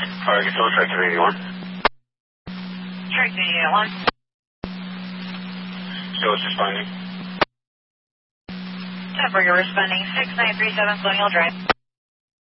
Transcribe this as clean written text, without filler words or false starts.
Target still Tractor 81. Tractor 81. Still is responding. Temper, you're responding 6937 Colonial Drive.